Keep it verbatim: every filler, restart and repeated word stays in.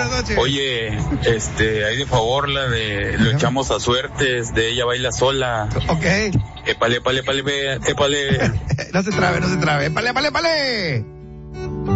buenas noches. Oye, este, ahí de favor la de lo echamos a suertes, de ella baila sola. Ok. Épale, épale, épale, épale. No se trabe, no se trabe. Épale, épale, épale.